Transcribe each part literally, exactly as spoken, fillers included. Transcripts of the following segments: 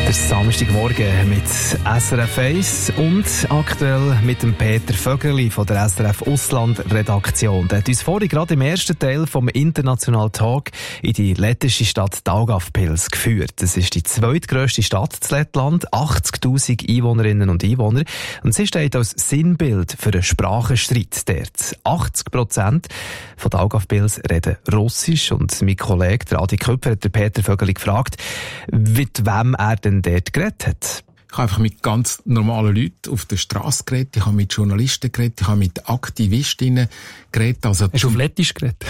Der Samstagmorgen mit S R F eins und aktuell mit dem Peter Vögeli von der S R F Ausland-Redaktion. Der hat uns vorhin gerade im ersten Teil vom International Talk in die lettische Stadt Daugavpils geführt. Das ist die zweitgrösste Stadt in Lettland, achtzigtausend Einwohnerinnen und Einwohner. Und sie steht als Sinnbild für einen Sprachenstreit dort. achtzig Prozent von Daugavpils reden Russisch und mein Kollege, der Adi Köpfer, hat der Peter Vögeli gefragt, mit wem er denn dort geredet hat. Ich habe einfach mit ganz normalen Leuten auf der Straße geredet, ich habe mit Journalisten geredet, ich habe mit Aktivistinnen geredet. Also Hast du auf Lettisch geredet?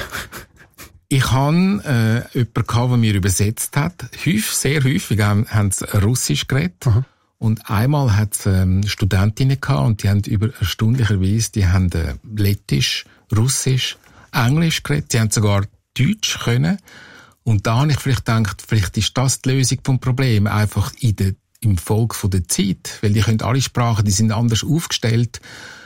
Ich habe äh, jemanden gehabt, der mir übersetzt hat. Häufig, sehr häufig haben, haben sie Russisch geredet. Mhm. Und einmal hat es ähm, Studentinnen gehabt und die haben über erstaunlicherweise, die haben äh, Lettisch, Russisch, Englisch geredet, die haben sogar Deutsch können. Und da habe ich vielleicht gedacht, vielleicht ist das die Lösung vom Problem, einfach in der, im Folge von der Zeit. Weil die können alle Sprachen, die sind anders aufgestellt.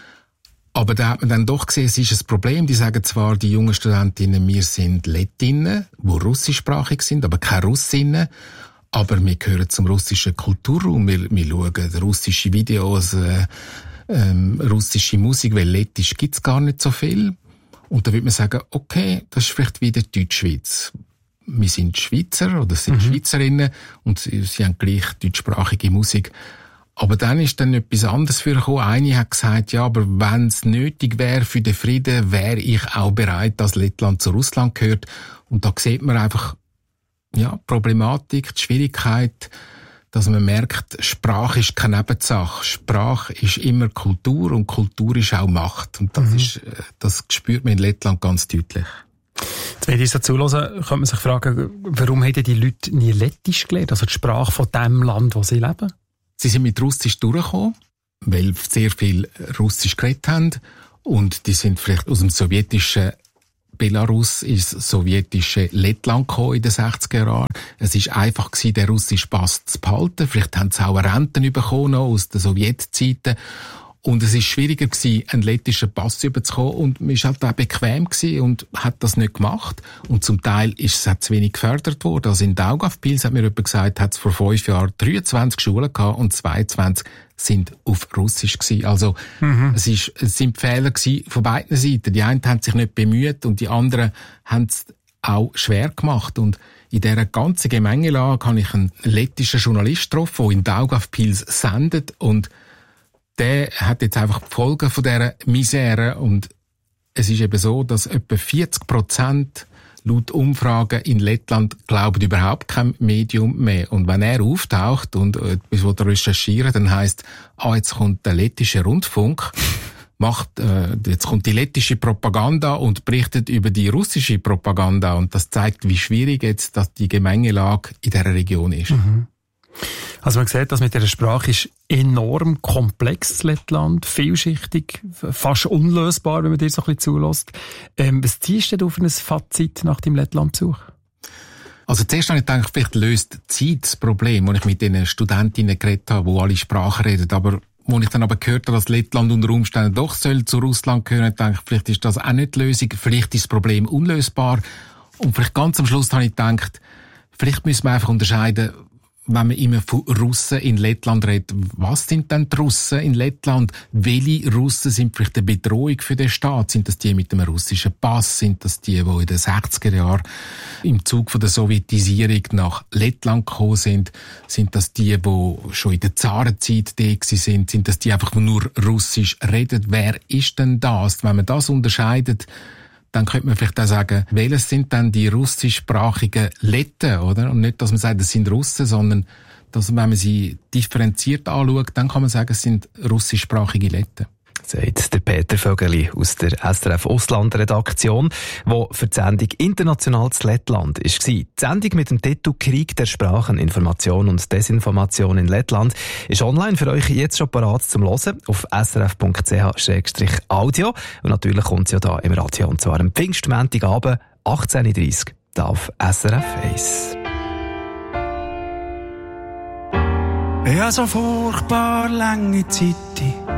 Aber da hat man dann doch gesehen, es ist ein Problem. Die sagen zwar, die jungen Studentinnen, wir sind Lettinnen, die russischsprachig sind, aber keine Russinnen. Aber wir gehören zum russischen Kulturraum. Wir, wir schauen russische Videos, äh, ähm, russische Musik, weil Lettisch gibt's gar nicht so viel. Und da würde man sagen, okay, das ist vielleicht wieder Deutschschweiz. Wir sind Schweizer oder sind mhm. Schweizerinnen und sie, sie haben gleich deutschsprachige Musik. Aber dann ist dann etwas anderes vorgekommen. Eine hat gesagt, ja, aber wenn es nötig wäre für den Frieden, wäre ich auch bereit, dass Lettland zu Russland gehört. Und da sieht man einfach, ja, Problematik, die Schwierigkeit, dass man merkt, Sprache ist keine Nebensache. Sprache ist immer Kultur und Kultur ist auch Macht. Und das mhm. ist, das spürt man in Lettland ganz deutlich. Wenn ich so zuhöre, könnte man sich fragen, warum haben die Leute nie Lettisch gelernt, also die Sprache von dem Land, wo sie leben? Sie sind mit Russisch durchgekommen, weil sehr viel Russisch geredet haben und die sind vielleicht aus dem sowjetischen Belarus ins sowjetische Lettland gekommen in den sechziger Jahren. Es war einfach gewesen, den russischen Pass zu behalten. Vielleicht haben sie auch Renten bekommen aus den Sowjetzeiten. Und es ist schwieriger gewesen, einen lettischen Pass überzukommen und man war halt auch bequem gewesen und hat das nicht gemacht. Und zum Teil ist es auch zu wenig gefördert worden. Also in Daugavpils, hat mir jemand gesagt, hat es vor fünf Jahren dreiundzwanzig Schulen gehabt und zweiundzwanzig sind auf Russisch gewesen. Also mhm. es, ist, es sind Fehler gewesen von beiden Seiten. Die einen haben sich nicht bemüht und die anderen haben es auch schwer gemacht. Und in dieser ganzen Gemengelage habe ich einen lettischen Journalist getroffen, der in Daugavpils sendet und der hat jetzt einfach die Folgen von dieser Misere und es ist eben so, dass etwa vierzig Prozent laut Umfragen in Lettland glauben überhaupt kein Medium mehr. Und wenn er auftaucht und etwas recherchieren, dann heisst, ah, jetzt kommt der lettische Rundfunk, macht, äh, jetzt kommt die lettische Propaganda und berichtet über die russische Propaganda und das zeigt, wie schwierig jetzt dass die Gemengelage in dieser Region ist. Mhm. Also man sieht, dass mit dieser Sprache ist enorm komplex, Lettland, vielschichtig, fast unlösbar, wenn man dir so ein bisschen zulässt. Ähm, was ziehst du denn auf ein Fazit nach deinem Lettland-Besuch? Also zuerst habe ich gedacht, vielleicht löst die Zeit das Problem, als ich mit den Studentinnen geredet habe, die alle Sprachen reden. Aber als ich dann aber gehört habe, dass Lettland unter Umständen doch soll zu Russland gehören, dachte ich, vielleicht ist das auch nicht die Lösung, vielleicht ist das Problem unlösbar. Und vielleicht ganz am Schluss habe ich gedacht, vielleicht müssen wir einfach unterscheiden, wenn man immer von Russen in Lettland redet, was sind denn die Russen in Lettland? Welche Russen sind vielleicht eine Bedrohung für den Staat? Sind das die mit dem russischen Pass? Sind das die, die in den sechziger Jahren im Zug von der Sowjetisierung nach Lettland gekommen sind? Sind das die, die schon in der Zarenzeit da sind? Sind das die einfach, die nur Russisch reden? Wer ist denn das? Wenn man das unterscheidet, dann könnte man vielleicht auch sagen, welches sind dann die russischsprachigen Letten, oder? Und nicht, dass man sagt, das sind Russen, sondern, dass, wenn man sie differenziert anschaut, dann kann man sagen, es sind russischsprachige Letten. Sagt der Peter Vögeli aus der S R F Ausland-Redaktion, der für die Sendung «International zu Lettland» war. Die Sendung mit dem Titel «Krieg der Sprachen, Information und Desinformation in Lettland» ist online für euch jetzt schon parat zum Hören auf s r f punkt c h slash audio. Und natürlich kommt sie ja da im Radio, und zwar am Pfingstmontagabend, achtzehn Uhr dreißig, da auf S R F eins. Ja, so furchtbar lange Zeit